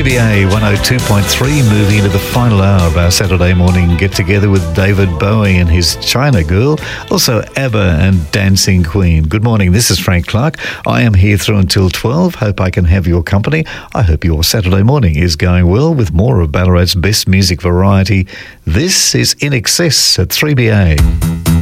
3BA 102.3, moving into the final hour of our Saturday morning get-together with David Bowie and his China Girl, also ABBA and Dancing Queen. Good morning, this is Frank Clark. I am here through until 12. Hope I can have your company. I hope your Saturday morning is going well with more of Ballarat's best music variety. This is In Excess at 3BA.